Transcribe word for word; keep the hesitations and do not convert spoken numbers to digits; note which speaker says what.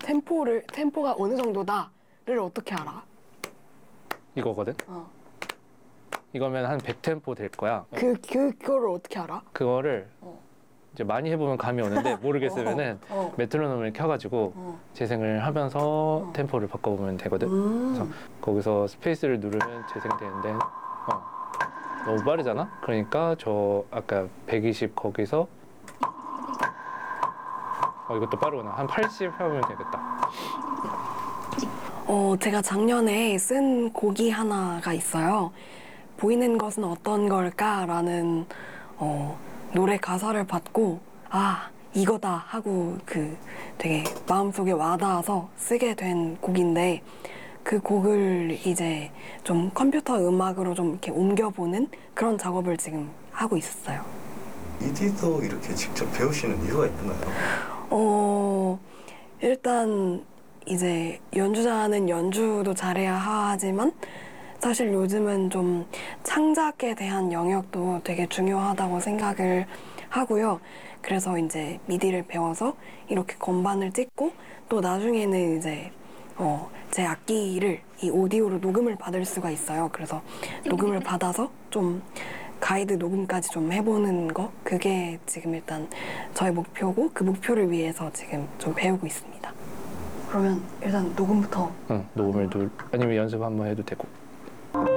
Speaker 1: 템포를 템포가 어느 정도다를 어떻게 알아?
Speaker 2: 이거거든?
Speaker 1: 어.
Speaker 2: 이거면 한 백 템포 될 거야.
Speaker 1: 그, 그 그거를 어떻게 알아?
Speaker 2: 그거를
Speaker 1: 어.
Speaker 2: 이제 많이 해보면 감이 오는데 모르겠으면은
Speaker 1: 어, 어.
Speaker 2: 메트로놈을 켜가지고
Speaker 1: 어.
Speaker 2: 재생을 하면서
Speaker 1: 어.
Speaker 2: 템포를 바꿔보면 되거든.
Speaker 1: 음.
Speaker 2: 그래서 거기서 스페이스를 누르면 재생되는데 어, 너무 빠르잖아? 그러니까 저 아까 백이십 거기서 어 이것도 빠르구나. 한 팔십 해보면 되겠다.
Speaker 1: 어, 제가 작년에 쓴 곡이 하나가 있어요. 보이는 것은 어떤 걸까라는 어, 노래 가사를 받고 아 이거다 하고 그 되게 마음속에 와닿아서 쓰게 된 곡인데 그 곡을 이제 좀 컴퓨터 음악으로 좀 이렇게 옮겨보는 그런 작업을 지금 하고 있었어요.
Speaker 3: 미디도 이렇게 직접 배우시는 이유가 있나요?
Speaker 1: 어, 일단 이제 연주자는 연주도 잘해야 하지만 사실 요즘은 좀 창작에 대한 영역도 되게 중요하다고 생각을 하고요. 그래서 이제 미디를 배워서 이렇게 건반을 찍고 또 나중에는 이제 어, 제 악기를 이 오디오로 녹음을 받을 수가 있어요. 그래서 녹음을 받아서 좀 가이드 녹음까지 좀 해보는 거 그게 지금 일단 저의 목표고 그 목표를 위해서 지금 좀 배우고 있습니다. 그러면 일단 녹음부터
Speaker 2: 응, 녹음을 누 아니면 연습 한번 해도 되고.